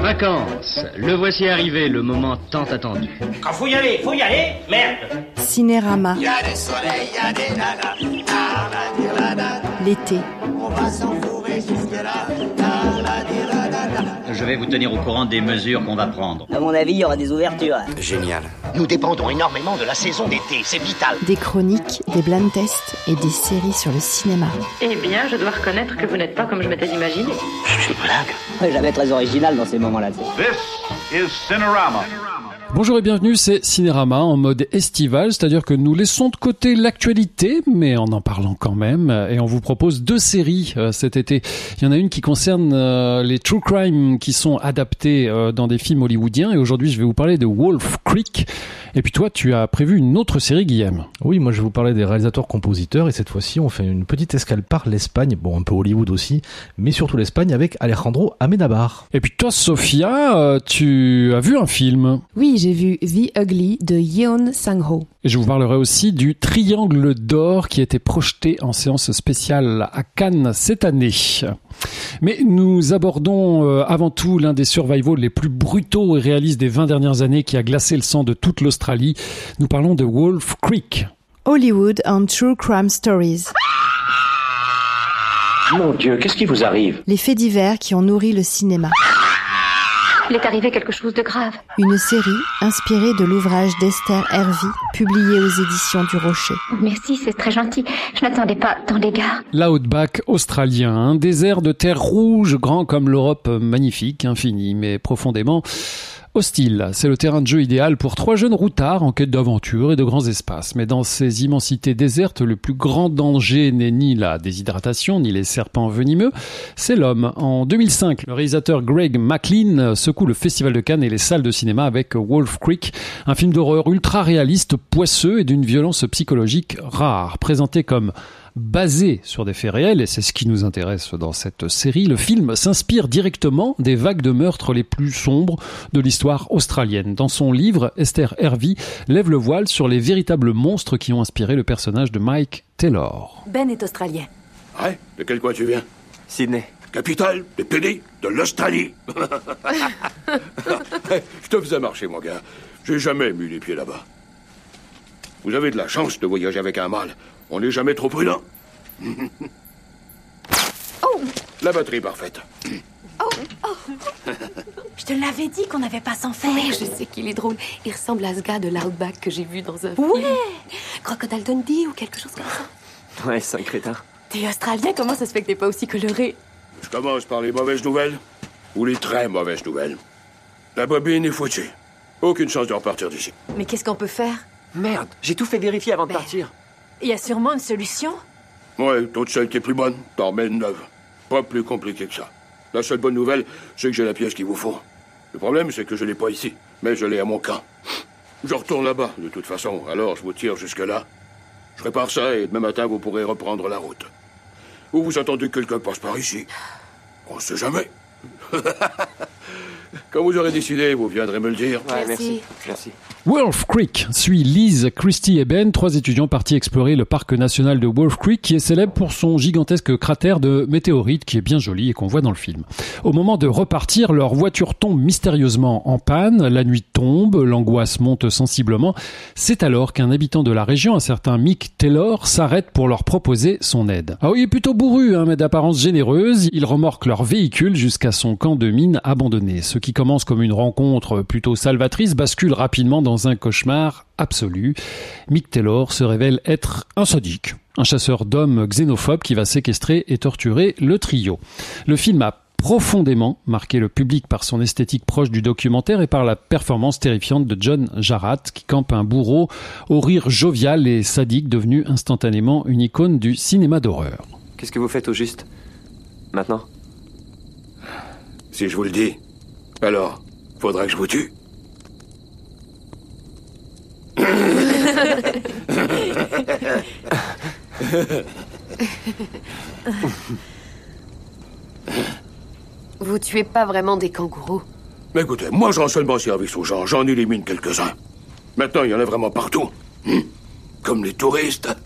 Vacances, le voici arrivé, le moment tant attendu. Quand faut y aller, merde. Cinérama. Y a des soleils, y a des nanas. L'été. On va s'enfourrer jusque-là. Je vais vous tenir au courant des mesures qu'on va prendre. À mon avis, il y aura des ouvertures. Génial. Nous dépendons énormément de la saison d'été, c'est vital. Des chroniques, des blind tests et des séries sur le cinéma. Eh bien, je dois reconnaître que vous n'êtes pas comme je m'étais imaginé. C'est une blague. Jamais très original dans ces moments-là. This is Cinerama. Bonjour et bienvenue, c'est Cinérama en mode estival, c'est-à-dire que nous laissons de côté l'actualité, mais en parlant quand même, et on vous propose 2 séries cet été. Il y en a une qui concerne les true crime qui sont adaptés dans des films hollywoodiens, et aujourd'hui je vais vous parler de Wolf Creek. Et puis toi, tu as prévu une autre série, Guillaume. Oui, moi je vais vous parler des réalisateurs-compositeurs, et cette fois-ci on fait une petite escale par l'Espagne, bon un peu Hollywood aussi, mais surtout l'Espagne avec Alejandro Amenábar. Et puis toi, Sophia, tu as vu un film. Oui, j'ai vu The Ugly de Yeon Sang-ho. Et je vous parlerai aussi du Triangle d'or qui a été projeté en séance spéciale à Cannes cette année. Mais nous abordons avant tout l'un des survivals les plus brutaux et réalistes des 20 dernières années qui a glacé le sang de toute l'Australie. Nous parlons de Wolf Creek. Hollywood and True Crime Stories. Mon Dieu, qu'est-ce qui vous arrive? Les faits divers qui ont nourri le cinéma. Il est arrivé quelque chose de grave. Une série inspirée de l'ouvrage d'Esther Hervey, publié aux éditions du Rocher. Merci, c'est très gentil. Je n'attendais pas tant d'égards. L'outback australien, un désert de terre rouge, grand comme l'Europe, magnifique, infini, mais profondément hostile. C'est le terrain de jeu idéal pour 3 jeunes routards en quête d'aventure et de grands espaces. Mais dans ces immensités désertes, le plus grand danger n'est ni la déshydratation, ni les serpents venimeux, c'est l'homme. En 2005, le réalisateur Greg McLean secoue le Festival de Cannes et les salles de cinéma avec Wolf Creek, un film d'horreur ultra réaliste, poisseux et d'une violence psychologique rare. Présenté comme basé sur des faits réels, et c'est ce qui nous intéresse dans cette série, le film s'inspire directement des vagues de meurtres les plus sombres de l'histoire australienne. Dans son livre, Esther Hervey lève le voile sur les véritables monstres qui ont inspiré le personnage de Mike Taylor. Ben est australien. Ouais, de quel coin tu viens? Sydney. Capitale des pays de l'Australie. Je te faisais marcher, mon gars. J'ai jamais mis les pieds là-bas. Vous avez de la chance de voyager avec un mâle. On n'est jamais trop prudent. Oh! La batterie parfaite. Je te l'avais dit qu'on n'avait pas s'en faire. Oui, je sais qu'il est drôle. Il ressemble à ce gars de l'Outback que j'ai vu dans un film. Ouais! Crocodile Dundee ou quelque chose comme ça. Ouais, c'est un crétin. T'es australien, comment ça se fait que t'es pas aussi coloré? Je commence par les mauvaises nouvelles ou les très mauvaises nouvelles. La bobine est foutue. Aucune chance de repartir d'ici. Mais qu'est-ce qu'on peut faire? Merde, j'ai tout fait vérifier avant de partir. Il y a sûrement une solution. Ouais, toute celle qui est plus bonne, t'en remets une neuve. Pas plus compliqué que ça. La seule bonne nouvelle, c'est que j'ai la pièce qu'il vous faut. Le problème, c'est que je l'ai pas ici, mais je l'ai à mon camp. Je retourne là-bas, de toute façon, alors je vous tire jusque-là. Je répare ça et demain matin, vous pourrez reprendre la route. Ou vous attendez que quelqu'un passe par ici. On sait jamais. Quand vous aurez décidé, vous viendrez me le dire. Ouais, merci. Wolf Creek suit Liz, Christy et Ben, 3 étudiants partis explorer le parc national de Wolf Creek qui est célèbre pour son gigantesque cratère de météorite qui est bien joli et qu'on voit dans le film. Au moment de repartir, leur voiture tombe mystérieusement en panne, la nuit tombe, l'angoisse monte sensiblement. C'est alors qu'un habitant de la région, un certain Mick Taylor, s'arrête pour leur proposer son aide. Ah oui, il est plutôt bourru, mais d'apparence généreuse, il remorque leur véhicule jusqu'à son camp de mine abandonné. Ce qui commence comme une rencontre plutôt salvatrice bascule rapidement dans un cauchemar absolu. Mick Taylor se révèle être un sadique, un chasseur d'hommes xénophobe qui va séquestrer et torturer le trio. Le film a profondément marqué le public par son esthétique proche du documentaire et par la performance terrifiante de John Jarratt qui campe un bourreau au rire jovial et sadique devenu instantanément une icône du cinéma d'horreur. Qu'est-ce que vous faites au juste maintenant? Si je vous le dis, alors, faudra que je vous tue. Vous tuez pas vraiment des kangourous? Mais écoutez, moi je rends seulement service aux gens, j'en élimine quelques-uns. Maintenant, il y en a vraiment partout. Comme les touristes.